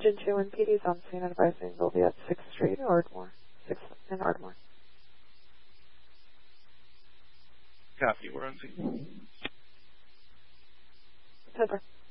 Engine 2 and PD's on scene advising they'll be at 6th Street, Ardmore. 6th and Ardmore. Copy, we're on scene. 10-4.